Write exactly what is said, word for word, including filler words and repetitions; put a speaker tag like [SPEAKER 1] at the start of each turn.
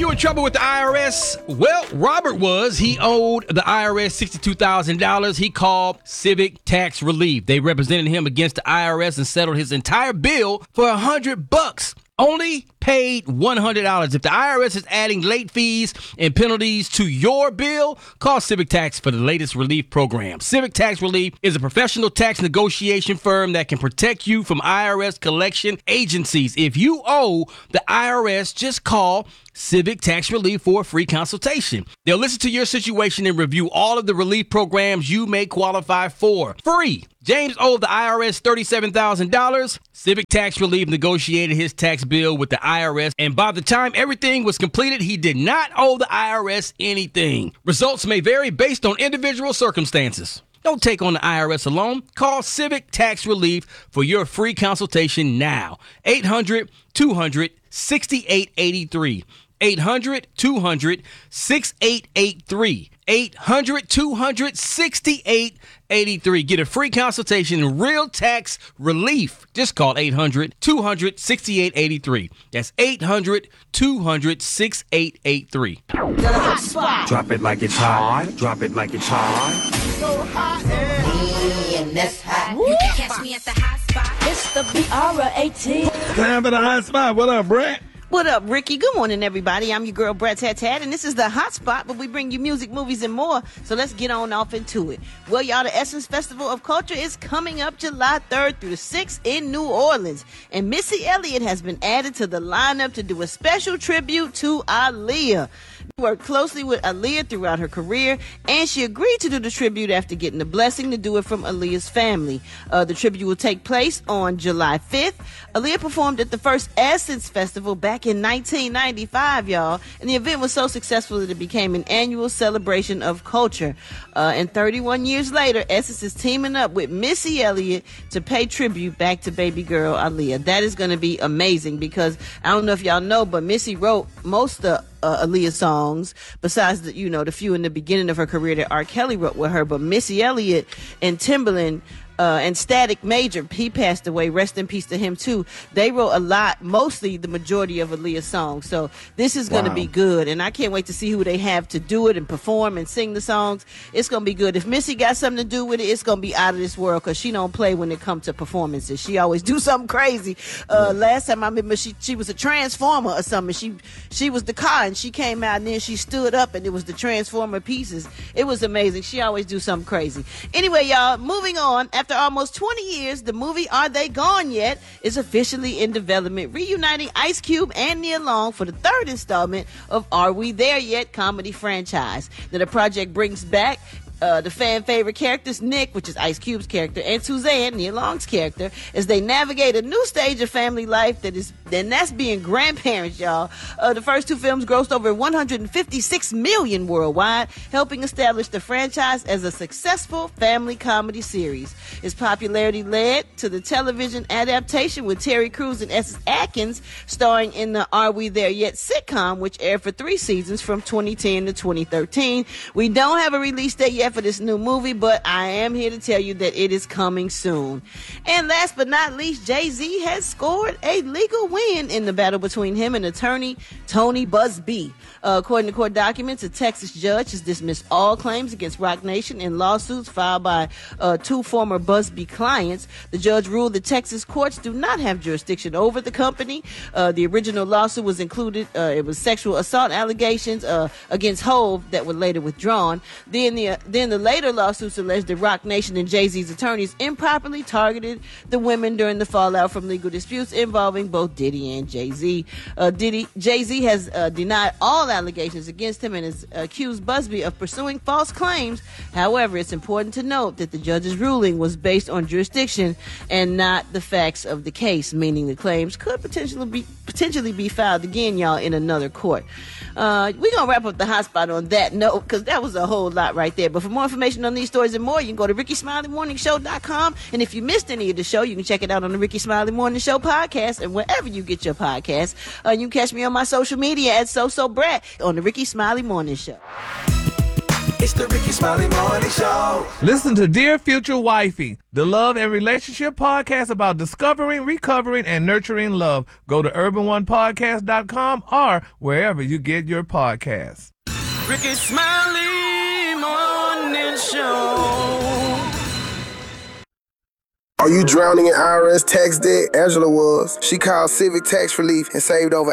[SPEAKER 1] you in trouble with the I R S? Well, Robert was. He owed the I R S sixty-two thousand dollars. He called Civic Tax Relief. They represented him against the I R S and settled his entire bill for a hundred bucks. Only paid one hundred dollars. If the I R S is adding late fees and penalties to your bill, call Civic Tax for the latest relief program. Civic Tax Relief is a professional tax negotiation firm that can protect you from I R S collection agencies. If you owe the I R S, just call Civic Tax Relief for a free consultation. They'll listen to your situation and review all of the relief programs you may qualify for. Free. James owed the I R S thirty-seven thousand dollars. Civic Tax Relief negotiated his tax bill with the I R S, and by the time everything was completed, he did not owe the I R S anything. Results may vary based on individual circumstances. Don't take on the I R S alone. Call Civic Tax Relief for your free consultation now. eight hundred, two hundred, sixty-eight eighty-three. eight hundred, two hundred, sixty-eight eighty-three. eight hundred, two hundred, sixty-eight eighty-three. Get a free consultation and real tax relief. Just call eight hundred, two hundred, sixty-eight eighty-three. That's eight hundred, two hundred, sixty-eight eighty-three.
[SPEAKER 2] Drop it like it's hot. Drop it like it's hot.
[SPEAKER 3] So hot and that's hot.
[SPEAKER 4] You can catch me at the hot spot.
[SPEAKER 3] It's the B R eighteen.
[SPEAKER 5] Time for the hot spot. What up, Brett?
[SPEAKER 6] What up, Ricky? Good morning, everybody. I'm your girl, Brett Tat Tat, and this is the Hot Spot, where we bring you music, movies, and more. So let's get on off into it. Well, y'all, the Essence Festival of Culture is coming up July third through the sixth in New Orleans, and Missy Elliott has been added to the lineup to do a special tribute to Aaliyah. She worked closely with Aaliyah throughout her career, and she agreed to do the tribute after getting the blessing to do it from Aaliyah's family. Uh, the tribute will take place on July fifth. Aaliyah performed at the first Essence Festival back in nineteen ninety-five, y'all, and the event was so successful that it became an annual celebration of culture. Uh, and thirty-one years later, Essence is teaming up with Missy Elliott to pay tribute back to baby girl Aaliyah. That is going to be amazing because I don't know if y'all know, but Missy wrote most of Uh, Aaliyah's songs, besides the, you know, the few in the beginning of her career that R. Kelly wrote with her. But Missy Elliott and Timbaland uh, and Static Major, he passed away. Rest in peace to him too. They wrote a lot, mostly the majority of Aaliyah's songs. So this is going to
[SPEAKER 5] Wow.
[SPEAKER 6] be good, and I can't wait to see who they have to do it and perform and sing the songs. It's going to be good. If Missy got something to do with it, it's going to be out of this world because she don't play when it comes to performances. She always do something crazy. Uh, last time I remember, she she was a transformer or something. She she was the car, and she came out and then she stood up, and it was the transformer pieces. It was amazing. She always do something crazy. Anyway, y'all, moving on. After almost twenty years, the movie Are They Gone Yet is officially in development, reuniting Ice Cube and Nia Long for the third installment of Are We There Yet comedy franchise. Now, the project brings back Uh, the fan favorite characters, Nick, which is Ice Cube's character, and Suzanne, Nia Long's character, as they navigate a new stage of family life that is, and that's being grandparents, y'all. Uh, the first two films grossed over one hundred fifty-six million worldwide, helping establish the franchise as a successful family comedy series. Its popularity led to the television adaptation with Terry Crews and Essex Atkins starring in the Are We There Yet sitcom, which aired for three seasons from twenty ten to twenty thirteen. We don't have a release date yet for this new movie, but I am here to tell you that it is coming soon. And last but not least, Jay-Z has scored a legal win in the battle between him and attorney Tony Busby. Uh, according to court documents, a Texas judge has dismissed all claims against Roc Nation in lawsuits filed by uh, two former Busby clients. The judge ruled that Texas courts do not have jurisdiction over the company. Uh, the original lawsuit was included, uh, it was sexual assault allegations uh, against Hove that were later withdrawn. Then the, uh, then the later lawsuits alleged that Roc Nation and Jay-Z's attorneys improperly targeted the women during the fallout from legal disputes involving both Diddy and Jay-Z. Uh, Diddy, Jay-Z has uh, denied all allegations against him and has accused Busby of pursuing false claims. However, it's important to note that the judge's ruling was based on jurisdiction and not the facts of the case, meaning the claims could potentially be potentially be filed again, y'all, in another court. Uh, we're going to wrap up the hot spot on that note because that was a whole lot right there. But for more information on these stories and more, you can go to ricky smiley morning show dot com. And if you missed any of the show, you can check it out on the Ricky Smiley Morning Show podcast and wherever you get your podcasts. Uh, you can catch me on my social media at So So Brat on the Ricky Smiley Morning Show.
[SPEAKER 7] It's the Ricky Smiley Morning Show.
[SPEAKER 5] Listen to Dear Future Wifey, the love and relationship podcast about discovering, recovering, and nurturing love. Go to urban one podcast dot com or wherever you get your podcasts.
[SPEAKER 7] Ricky Smiley Morning Show.
[SPEAKER 8] Are you drowning in I R S tax debt? Angela was. She called Civic Tax Relief and saved over